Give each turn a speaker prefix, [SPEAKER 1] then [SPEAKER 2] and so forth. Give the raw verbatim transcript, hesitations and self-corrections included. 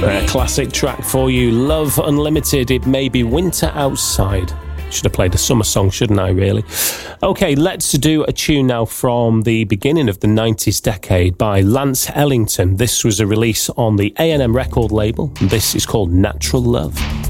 [SPEAKER 1] Uh, classic track for you, Love Unlimited. It may be winter outside. Should have played a summer song, shouldn't I, really? Okay, let's do a tune now from the beginning of the nineties decade by Lance Ellington. This was a release on the A and M record label. This is called Natural Love.